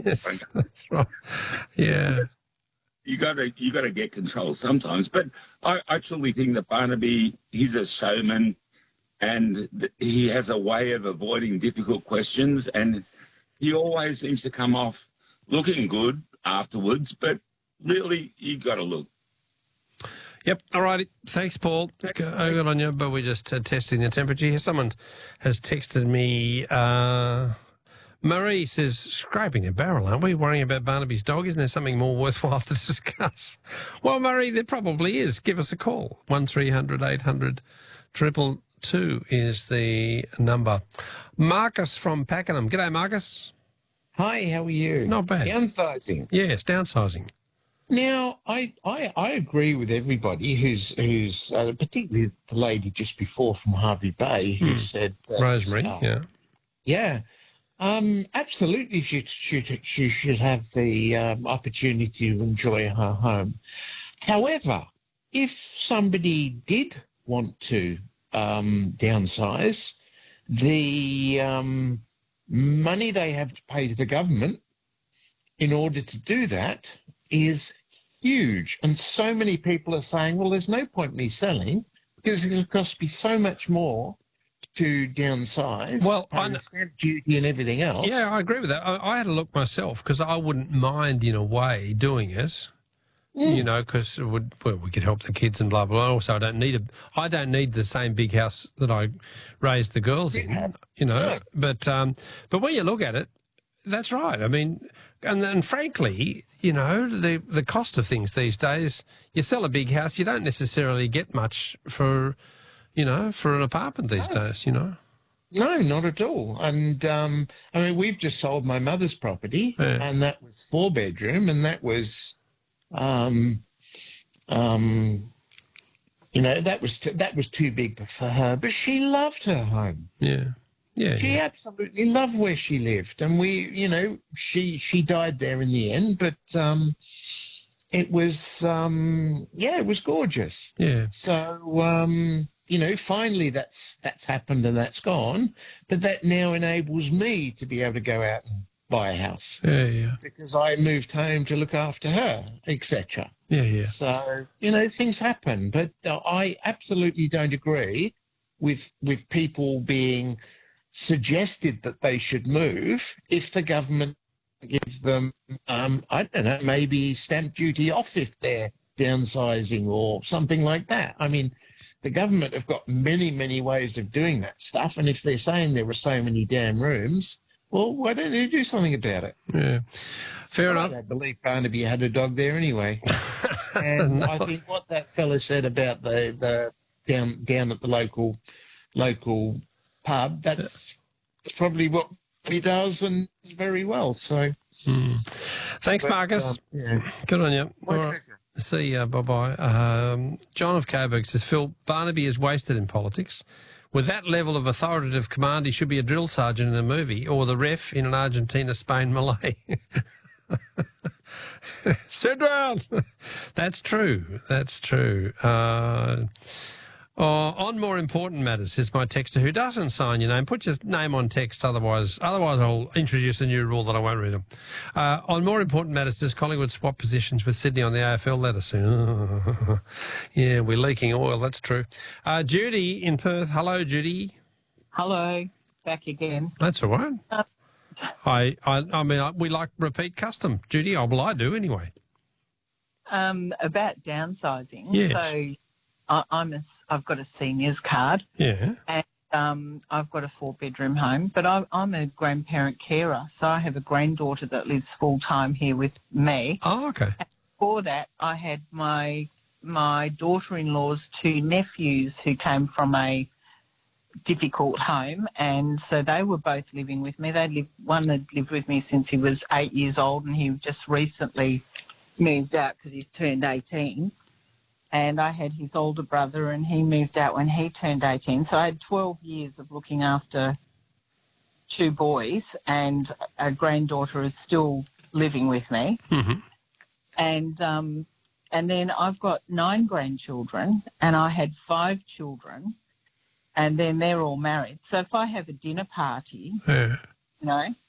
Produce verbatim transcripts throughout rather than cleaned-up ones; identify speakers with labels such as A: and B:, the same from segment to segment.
A: Yes, that's right. Yeah.
B: You got to you got to get control sometimes. But I, I truly think that Barnaby, he's a showman, and th- he has a way of avoiding difficult questions, and he always seems to come off looking good afterwards. But really, you got to look.
A: Yep. All righty. Thanks, Paul. Good, good on you. But we're just uh, testing the temperature here. Someone has texted me. Uh, Marie says, scraping a barrel, aren't we? Worrying about Barnaby's dog. Isn't there something more worthwhile to discuss? Well, Marie, there probably is. Give us a call. one three hundred eight hundred triple two is the number. Marcus from Pakenham. G'day, Marcus.
C: Hi, how are you?
A: Not bad.
C: Downsizing.
A: Yes, downsizing.
C: Now, I, I, I agree with everybody who's, who's uh, particularly the lady just before from Harvey Bay who
A: Hmm.
C: said that,
A: Rosemary,
C: uh,
A: yeah.
C: Yeah. Um, absolutely, she should, she should have the um, opportunity to enjoy her home. However, if somebody did want to um, downsize, the um, money they have to pay to the government in order to do that is huge. And so many people are saying, well, there's no point me selling because it'll cost me so much more to downsize,
A: Well,
C: pay
A: I kn-
C: stamp duty and everything else.
A: Yeah, I agree with that. I, I had a look myself because I wouldn't mind, in a way, doing it.
C: Mm.
A: You know, because it would, well, we could help the kids and blah, blah, blah. Also, I don't need a, I don't need the same big house that I raised the girls in,
C: Yeah.
A: you know.
C: Yeah.
A: But, um, but when you look at it, that's right. I mean, and, and frankly, you know, the, the cost of things these days, you sell a big house, you don't necessarily get much for, you know, for an apartment these
C: No.
A: days, you know.
C: No, not at all. And, um, I mean, we've just sold my mother's property,
A: Yeah.
C: and that was four bedroom, and that was, um, um, you know, that was t- that was too big for her. But she loved her home.
A: Yeah. Yeah.
C: She
A: yeah.
C: absolutely loved where she lived, and we, you know, she she died there in the end. But um, it was, um, yeah, it was gorgeous.
A: Yeah.
C: So, um, you know, finally that's that's happened and that's gone. But that now enables me to be able to go out and buy a house
A: Yeah, yeah.
C: because I moved home to look after her, et cetera.
A: Yeah, yeah.
C: So, you know, things happen. But uh, I absolutely don't agree with with people being suggested that they should move if the government gives them, um, I don't know, maybe stamp duty off if they're downsizing or something like that. I mean, the government have got many, many ways of doing that stuff. And if they're saying there were so many damn rooms, well, why don't they do something about it?
A: Yeah. Fair
C: I
A: enough.
C: don't believe Barnaby had a dog there anyway. And
A: No.
C: I think what that fella said about the, the down down at the local local pub, that's probably what he does and does very well. So
A: Mm. Thanks,
C: but,
A: Marcus.
C: um, yeah.
A: Good on you.
C: My
A: All right.
C: pleasure.
A: See ya. Bye-bye. Um, John of Coburg says, Phil, Barnaby is wasted in politics. With that level of authoritative command, he should be a drill sergeant in a movie or the ref in an Argentina, Spain, Malay. Sit down. That's true. That's true. Uh, oh, on more important matters, says my texter who doesn't sign your name. Put your name on text, otherwise otherwise I'll introduce a new rule that I won't read them. Uh, on more important matters, does Collingwood swap positions with Sydney on the A F L? Let us soon. Yeah, we're leaking oil, that's true. Uh, Judy in Perth. Hello, Judy.
D: Hello, back again.
A: That's all right.
D: Uh,
A: I, I, I mean, I, we like repeat custom, Judy. Oh, well, I do anyway.
D: Um, about downsizing.
A: Yes.
D: So I, I'm a, I've got a seniors card
A: Yeah.
D: and um, I've got a four-bedroom home, but I, I'm a grandparent carer, so I have a granddaughter that lives full-time here with me.
A: Oh, okay.
D: Before that, I had my my daughter-in-law's two nephews who came from a difficult home, and so they were both living with me. They lived, one had lived with me since he was eight years old, and he just recently moved out because he's turned eighteen. And I had his older brother, and he moved out when he turned eighteen. So I had twelve years of looking after two boys, and a granddaughter is still living with me.
A: Mm-hmm.
D: And um, and then I've got nine grandchildren, and I had five children, and then they're all married. So if I have a dinner party,
A: Yeah.
D: you know,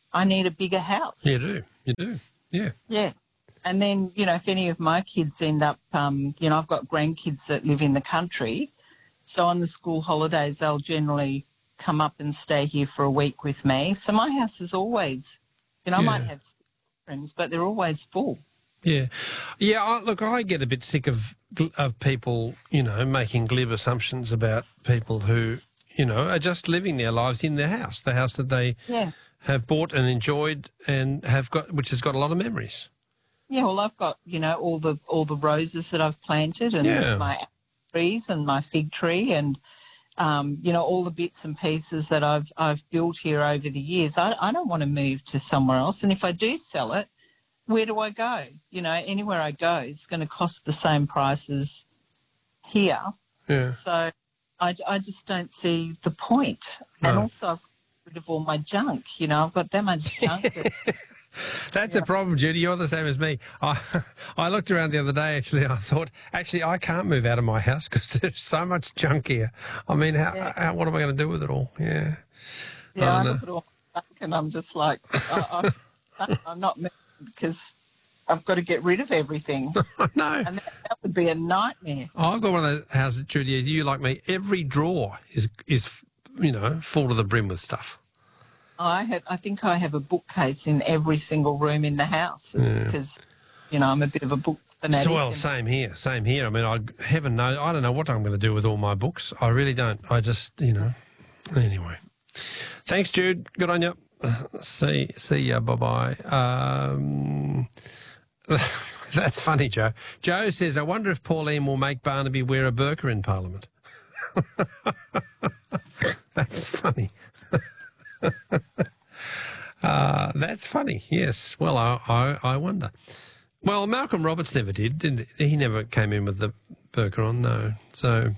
D: I need a bigger house.
A: You do. You do. Yeah.
D: Yeah. And then, you know, if any of my kids end up, um, you know, I've got grandkids that live in the country, so on the school holidays they'll generally come up and stay here for a week with me. So my house is always, you know, I
A: Yeah.
D: might have friends, but they're always full.
A: Yeah. Yeah, I, look, I get a bit sick of of people, you know, making glib assumptions about people who, you know, are just living their lives in their house, the house that they
D: Yeah.
A: have bought and enjoyed and have got, which has got a lot of memories.
D: Yeah, well, I've got, you know, all the all the roses that I've planted and
A: Yeah.
D: my apple trees and my fig tree and, um, you know, all the bits and pieces that I've I've built here over the years. I, I don't want to move to somewhere else. And if I do sell it, where do I go? You know, anywhere I go, it's going to cost the same price as here.
A: Yeah.
D: So I, I just don't see the point. And
A: No.
D: also I've got rid of all my junk. You know, I've got that much junk. that,
A: That's a problem, Judy. You're the same as me. I I looked around the other day, actually, and I thought, actually, I can't move out of my house because there's so much junk here. I mean, how,
D: Yeah.
A: how, what am I going to do with it all? Yeah.
D: yeah,
A: Oh,
D: I
A: no.
D: look at all my junk and I'm just like, I, I, I'm not moving because I've got to get rid of everything.
A: No.
D: And that, that would be a nightmare.
A: Oh, I've got one of those houses, Judy, you like me, every drawer is, is you know, full to the brim with stuff.
D: I have, I think I have a bookcase in every single room in the house because, you know, I'm a bit of a book fanatic.
A: So, well,
D: and-
A: same here, same here. I mean, I heaven knows, I don't know what I'm going to do with all my books. I really don't. I just, you know, anyway. Thanks, Jude. Good on you. Uh, See, see ya. Bye-bye. Um, that's funny, Joe. Joe says, I wonder if Pauline will make Barnaby wear a burqa in Parliament. That's funny. uh, that's funny, yes. Well, I, I, I wonder. Well, Malcolm Roberts never did, didn't he? He never came in with the burqa on, no. So,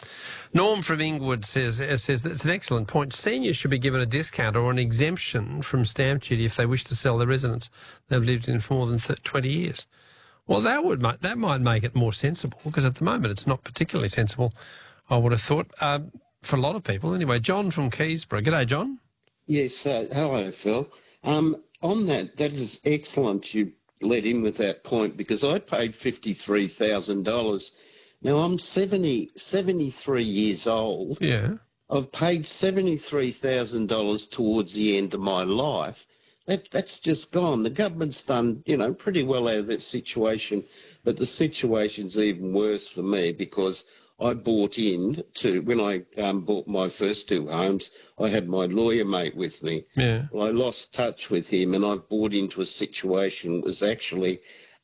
A: Norm from Inglewood says, says that's an excellent point. Seniors should be given a discount or an exemption from stamp duty if they wish to sell their residence they've lived in for more than twenty years. Well, that would ma- that might make it more sensible because at the moment it's not particularly sensible, I would have thought, um, for a lot of people. Anyway, John from Keysborough. G'day, John.
E: Yes, uh, hello, Phil. Um, on that, that is excellent you led in with that point because I paid fifty-three thousand dollars. Now, I'm seventy, seventy-three years old.
A: Yeah.
E: I've paid seventy-three thousand dollars towards the end of my life. That, that's just gone. The government's done, you know, pretty well out of that situation, but the situation's even worse for me because I bought in to, when I um, bought my first two homes, I had my lawyer mate with me.
A: Yeah.
E: Well, I lost touch with him and I bought into a situation that was actually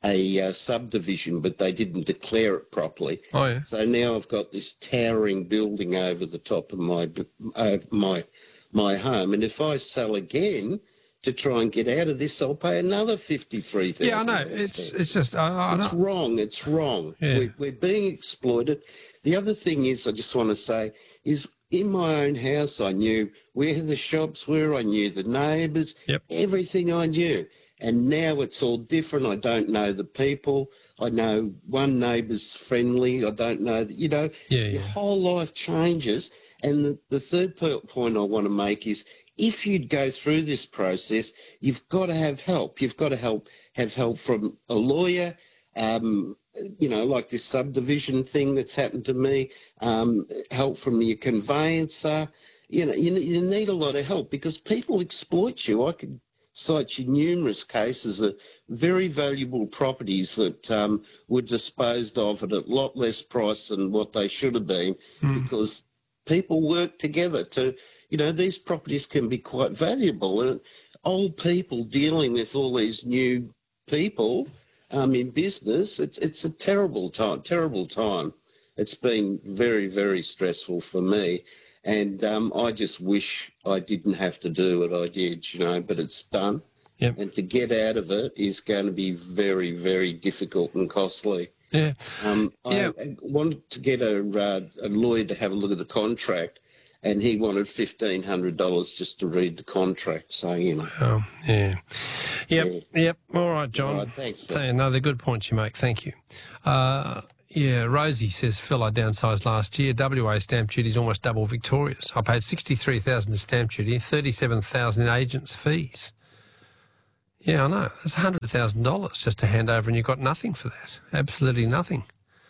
E: a uh, subdivision, but they didn't declare it properly.
A: Oh, yeah.
E: So now I've got this towering building over the top of my uh, my my home, and if I sell again to try and get out of this, I'll pay another fifty-three thousand.
A: Yeah, I know. It's it's just I, I
E: It's
A: don't,
E: wrong. It's wrong.
A: Yeah.
E: We're, we're being exploited. The other thing is, I just want to say, is in my own house, I knew where the shops were. I knew the neighbours.
A: Yep.
E: Everything I knew. And now it's all different. I don't know the people. I know one neighbour's friendly. I don't know, the, you know,
A: Yeah,
E: your
A: yeah.
E: whole life changes. And the, the third po- point I want to make is if you'd go through this process, you've got to have help. You've got to help have help from a lawyer, um, you know, like this subdivision thing that's happened to me, um, help from your conveyancer. You know, you, you need a lot of help because people exploit you. I could cite you numerous cases of very valuable properties that um, were disposed of at a lot less price than what they should have been because people work together to, you know, these properties can be quite valuable. And old people dealing with all these new people um, in business, it's it's a terrible time, terrible time. It's been very, very stressful for me. And um, I just wish I didn't have to do what I did, you know, but it's done.
A: Yep.
E: And to get out of it is going to be very, very difficult and costly.
A: yeah.
E: Um,
A: Yeah.
E: I wanted to get a, uh, a lawyer to have a look at the contract, and he wanted fifteen hundred dollars just to read the contract. So, you know.
A: Oh, yeah. Yep, yep. All right, John.
E: All right, thanks, Phil.
A: Th- No, they're good points you make. Thank you. Uh, yeah, Rosie says, Phil, I downsized last year. W A stamp duty is almost double Victoria's. I paid sixty-three thousand dollars in stamp duty, thirty-seven thousand dollars in agents' fees. Yeah, I know. That's one hundred thousand dollars just to hand over, and you've got nothing for that. Absolutely nothing.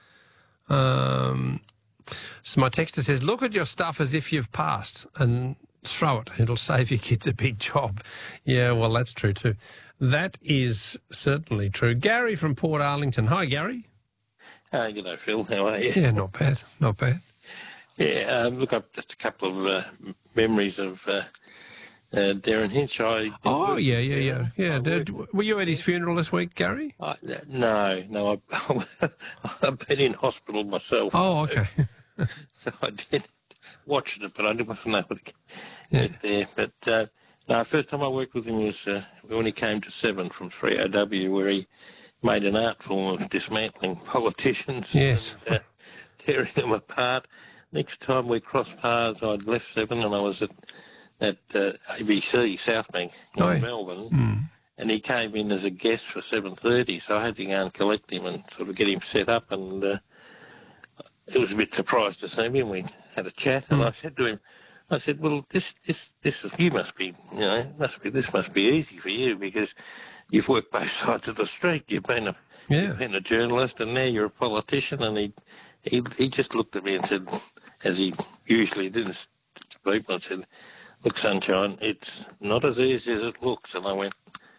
A: Um, so my texter says, look at your stuff as if you've passed and throw it. It'll save your kids a big job. Yeah, well, that's true too. That is certainly true. Gary from Port Arlington. Hi, Gary.
F: Uh, g'day, Phil. How are you?
A: Yeah, not bad. Not bad.
F: Yeah, um, look, I've just a couple of uh, memories of uh, uh, Darren Hinch. I
A: Oh, yeah, yeah, yeah. yeah.
F: I
A: Did, were you at his funeral this week, Gary?
F: I, no, no, I, I've been in hospital myself.
A: Oh, okay.
F: So I did watch it, but I didn't know able to get
A: Yeah.
F: there. But uh, no, first time I worked with him was uh, when he came to Seven from three O W, where he made an art form of dismantling politicians
A: Yes.
F: and uh, tearing them apart. Next time we crossed paths, I'd left Seven and I was at at uh, A B C Southbank in
A: Oh, yeah.
F: Melbourne,
A: Mm.
F: and he came in as a guest for seven thirty, so I had to go and collect him and sort of get him set up, and uh, I was a bit surprised to see him. We had a chat, and
A: Mm.
F: I said to him, I said, well, this, this, this is, you must be, you know, must be, this must be easy for you because you've worked both sides of the street. You've been a,
A: Yeah.
F: you've been a journalist, and now you're a politician. And he, he, he just looked at me and said, as he usually did to people, and said, look, sunshine, it's not as easy as it looks. And I went,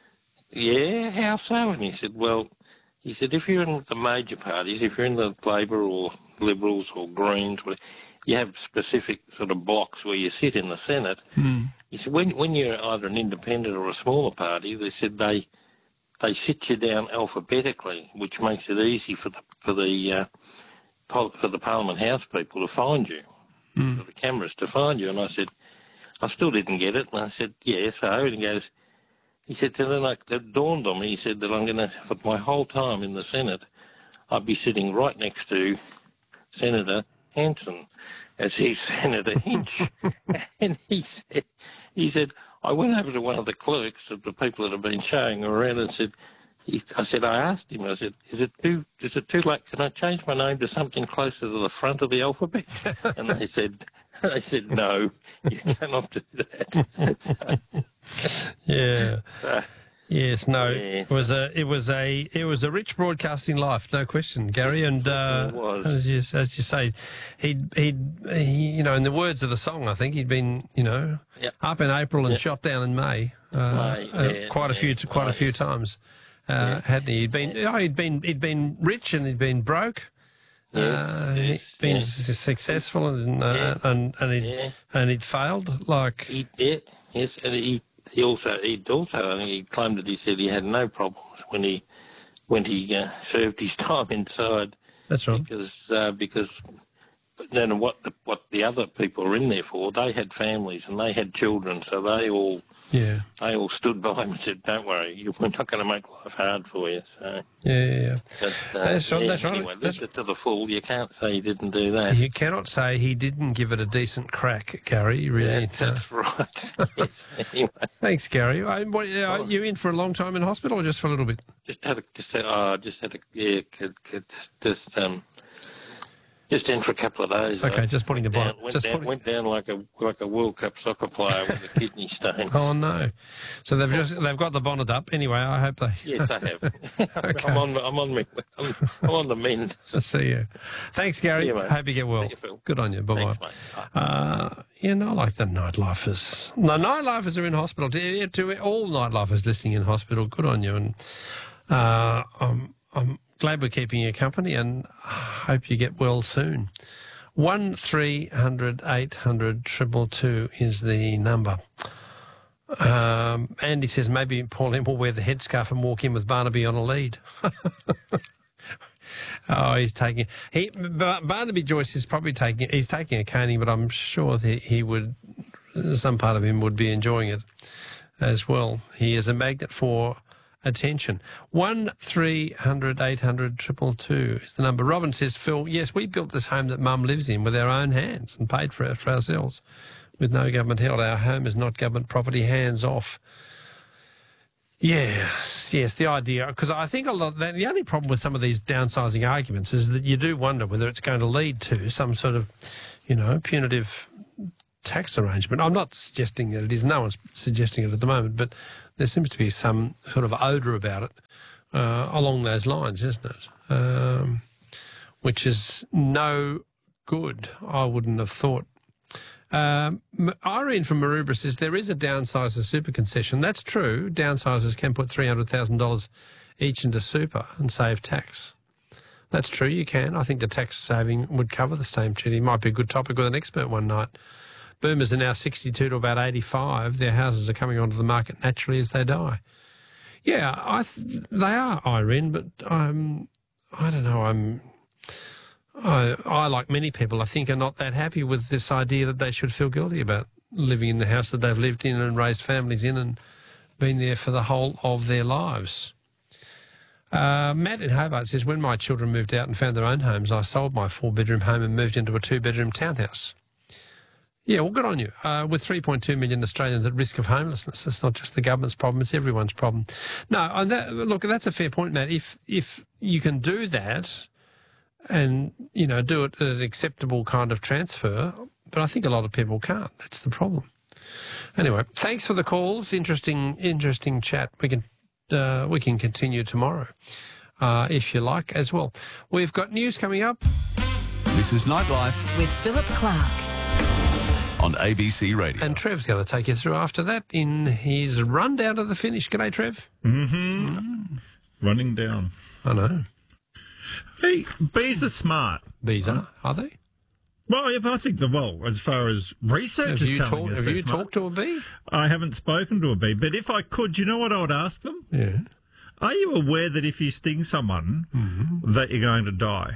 F: yeah, how so? And he said, well, he said, if you're in the major parties, if you're in the Labor or Liberals or Greens, you have specific sort of blocks where you sit in the Senate.
A: Mm.
F: He said, when, when you're either an independent or a smaller party, they said they they sit you down alphabetically, which makes it easy for the for the uh, pol- for the Parliament House people to find you,
A: Mm.
F: for the cameras to find you. And I said, I still didn't get it. And I said, yeah, so. And he goes, he said, so then like, it dawned on me, he said that I'm going to, for my whole time in the Senate, I'd be sitting right next to Senator Hanson as he's Senator Hinch. And he said, he said, I went over to one of the clerks of the people that have been showing around and said, he, I said, I asked him, I said, is it too, is it too late? Can I change my name to something closer to the front of the alphabet? And they said, they said, no, you cannot do that. So,
A: Yeah.
F: uh,
A: Yes, no,
F: Yes.
A: it was a, it was a, it was a rich broadcasting life, no question, Gary. And uh,
F: It was.
A: as you as you say, he'd he'd he, you know, in the words of the song, I think he'd been, you know,
F: Yep.
A: up in April and
F: Yep.
A: shot down in May, uh,
F: May,
A: uh,
F: yeah,
A: quite a few
F: yeah.
A: quite a
F: Oh,
A: few
F: yes.
A: times, uh, hadn't he? He'd been, oh, he'd been he'd been rich and he'd been broke.
F: Yes,
A: uh,
F: yes,
A: he'd been
F: yes.
A: s- successful and uh,
F: Yeah.
A: and and he'd
F: Yeah.
A: and he'd failed. Like
F: He did, yes, and he he also he also I think he claimed that he said he had no problems when he when he uh, served his time inside
A: that's right.
F: because uh, because but then what the, what the other people were in there for, they had families and they had children, so they all
A: Yeah,
F: they all stood by him and said, "Don't worry, you, we're not going to make life hard for you." So,
A: yeah, yeah. yeah.
F: but, uh,
A: That's right,
F: yeah,
A: that's right,
F: Anyway,
A: that's-
F: lived it to the full. You can't say he didn't do that.
A: You cannot say he didn't give it a decent crack, Gary. Really.
F: Yeah, that's right. Yes. Anyway.
A: Thanks, Gary. I, what, are
F: Oh.
A: you in for a long time in hospital or just for a little bit?
F: Just had a, just had, oh, just had a, yeah, could, could just, just, um, just in for a couple of days.
A: Okay,
F: though.
A: just putting the
F: Down-
A: bonnet.
F: Went
A: Just
F: down,
A: putting,
F: went down like a like a World Cup soccer player with a kidney stone.
A: oh no! So they've just they've got the bonnet up. Anyway, I hope they.
F: Yes, I have.
A: Okay.
F: I'm on. I'm on. Me, I'm, I'm on the mend.
A: I see you. Thanks, Gary.
F: See you, mate.
A: Hope you get well.
F: See you, Phil.
A: Good on you. Bye
F: Thanks,
A: bye.
F: mate.
A: Uh, yeah, no, I like the nightlifers. No, nightlifers are in hospital. To, to all nightlifers listening in hospital, good on you. And uh, I'm, I'm glad we're keeping you company and hope you get well soon. One three hundred eight hundred triple two is the number. Um, Andy says maybe Pauline will wear the headscarf and walk in with Barnaby on a lead. Oh, he's taking he Bar- Barnaby Joyce is probably taking he's taking a caning, but I'm sure that he would some part of him would be enjoying it as well. He is a magnet for attention. One three hundred eight hundred triple two is the number. Robin says, Phil, yes, we built this home that Mum lives in with our own hands and paid for it for ourselves with no government help. Our home is not government property, hands off. Yes, yes, the idea, because I think a lot, that the only problem with some of these downsizing arguments is that you do wonder whether it's going to lead to some sort of, you know, punitive tax arrangement. I'm not suggesting that it is, no one's suggesting it at the moment, but There seems to be some sort of odour about it uh, along those lines, isn't it? Um, which is no good, I wouldn't have thought. Um, Irene from Maroubra says there is a downsizer super concession. That's true. Downsizers can put three hundred thousand dollars each into super and save tax. That's true, you can. I think the tax saving would cover the stamp duty. Might be a good topic with an expert one night. Boomers are now sixty-two to about eighty-five. Their houses are coming onto the market naturally as they die. Yeah, I th- they are, Irene, but um, I don't know, I'm... I, I, like many people, I think, are not that happy with this idea that they should feel guilty about living in the house that they've lived in and raised families in and been there for the whole of their lives. Uh, Matt in Hobart says, when my children moved out and found their own homes, I sold my four-bedroom home and moved into a two-bedroom townhouse. Yeah, well, good on you. Uh, with three point two million Australians at risk of homelessness, it's not just the government's problem, it's everyone's problem. No, and that, look, that's a fair point, Matt. If, if you can do that... and, you know, do it at an acceptable kind of transfer. But I think a lot of people can't. That's the problem. Anyway, thanks for the calls. Interesting, interesting chat. We can uh, we can continue tomorrow, uh, if you like, as well. We've got news coming up.
G: This is Nightlife
H: with Philip Clark
G: on A B C Radio.
A: And Trev's going to take you through after that in his rundown to the finish. G'day, Trev.
I: Mm-hmm. Mm. Running down.
A: I know.
I: Hey, bees are smart.
A: Bees are, are they?
I: Well, if I think the well, as far as research
A: have
I: is
A: you
I: telling
A: talk,
I: us,
A: have
I: they're
A: you
I: smart.
A: talked to a bee?
I: I haven't spoken to a bee, but if I could, you know what I would ask them?
A: Yeah.
I: Are you aware that if you sting someone, mm-hmm. that you're going to die?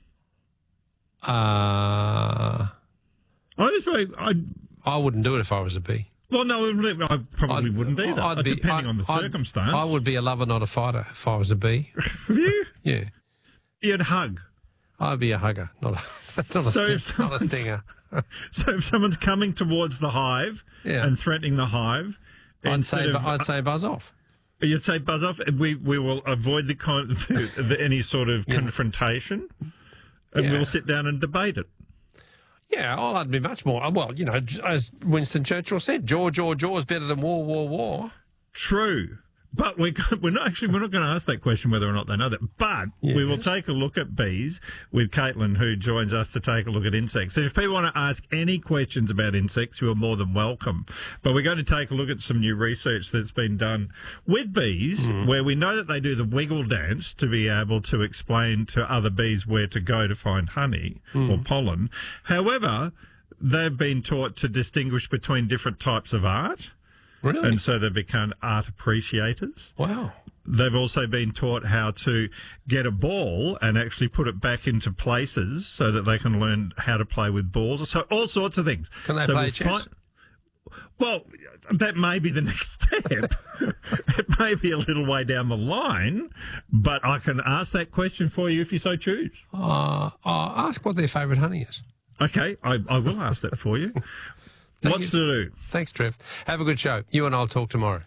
A: Uh,
I: I just, I,
A: I wouldn't do it if I was a bee.
I: Well, no, I probably
A: I'd,
I: wouldn't either,
A: I'd be,
I: depending
A: I'd,
I: on the
A: I'd,
I: circumstance.
A: I would be a lover, not a fighter, if I was a bee.
I: You?
A: Yeah.
I: You'd hug.
A: I'd be a hugger, not a, not a,
I: so
A: sting, not a stinger.
I: So if someone's coming towards the hive
A: yeah.
I: and threatening the hive,
A: I'd say,
I: of,
A: I'd say buzz off.
I: You'd say buzz off. We we will avoid the, con- the, the any sort of yeah. confrontation, and yeah. we'll sit down and debate it.
A: Yeah, oh, I'd be much more. Well, you know, as Winston Churchill said, jaw, jaw, jaw is better than war, war, war.
I: True. But we're, we're not actually we're not going to ask that question whether or not they know that. But yeah. we will take a look at bees with Caitlin, who joins us to take a look at insects. So if people want to ask any questions about insects, you are more than welcome. But we're going to take a look at some new research that's been done with bees, mm. where we know that they do the wiggle dance to be able to explain to other bees where to go to find honey mm. or pollen. However, they've been taught to distinguish between different types of art.
A: Really?
I: And so they become art appreciators.
A: Wow.
I: They've also been taught how to get a ball and actually put it back into places so that they can learn how to play with balls. So all sorts of things.
A: Can they
I: so
A: play
I: we'll
A: chess?
I: Find, well, that may be the next step. It may be a little way down the line, but I can ask that question for you if you so choose.
A: Uh, uh, ask what their favourite honey is.
I: Okay, I, I will ask that for you. Lots to do.
A: Thanks, Trev. Have a good show. You and I'll talk tomorrow.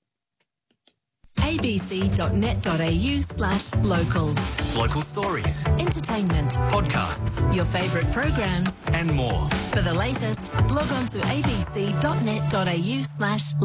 H: abc.net.au slash local.
G: Local stories,
H: entertainment,
G: podcasts,
H: your favourite programs,
G: and more.
H: For the latest, log on to abc.net.au slash